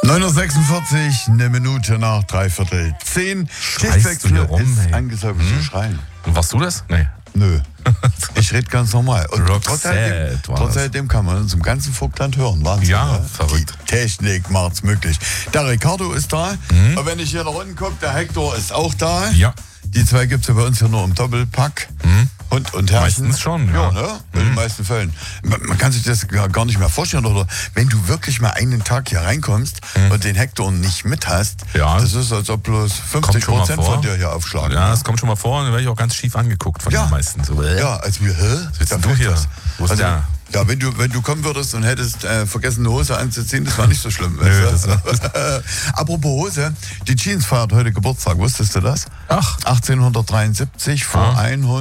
9:46, eine Minute nach 9:45. Schichtwechsel ist angesagt. Schreien. Warst du das? Nee. Nö. Ich rede ganz normal. Und trotz Roxette alledem kann man uns im ganzen Vogtland hören. Wahnsinn, Ja, ne? verrückt. Die Technik macht's möglich. Der Ricardo ist da. Und wenn ich hier nach unten gucke, der Hector ist auch da. Ja. Die zwei gibt es ja bei uns hier nur im Doppelpack. Hund und Herrchen. Meistens schon, ja. Ne? In den meisten Fällen. Man kann sich das gar nicht mehr vorstellen. Oder wenn du wirklich mal einen Tag hier reinkommst und den Hector nicht mit hast, Ja. das ist, als ob bloß 50% von dir hier aufschlagen. Ja, das kommt schon mal vor und dann werde ich auch ganz schief angeguckt von den meisten. So, Ja, als wir, bist denn du hier? Wo ist der? Ja, wenn du kommen würdest und hättest vergessen, eine Hose anzuziehen, das war nicht so schlimm. Nö, weißt du? Apropos Hose, die Jeans feiert heute Geburtstag, wusstest du das? Ach. 1873, vor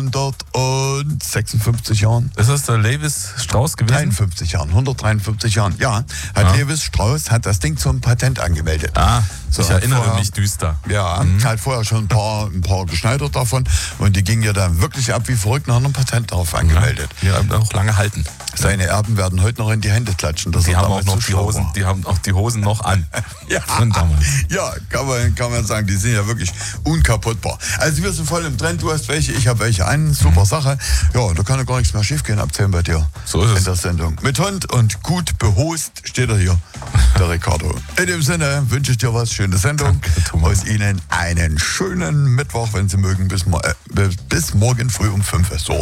156 Jahren. Ist das der Levis Strauss gewesen? 53 Jahren, 153 Jahren. Ja, Levis Strauss hat das Ding zum Patent angemeldet. So, ich erinnere mich düster. Ja, hat vorher schon ein paar geschneidert davon und die gingen ja dann wirklich ab wie verrückt und haben ein Patent darauf angemeldet. Ja, auch lange halten. Seine Erben werden heute noch in die Hände klatschen. Dass Die haben auch noch die Hosen noch an. Ja, von damals. Ja, kann man sagen, die sind ja wirklich unkaputtbar. Also wir sind voll im Trend, du hast welche, ich habe welche an, super Sache. Ja, da kann ja gar nichts mehr schief gehen ab 10 bei dir. So ist es. In der Sendung. Mit Hund und gut behost steht er hier, der Ricardo. In dem Sinne wünsche ich dir was, schöne Sendung. Danke, Thomas. Und Ihnen einen schönen Mittwoch, wenn Sie mögen, bis morgen früh um 5 Uhr. So.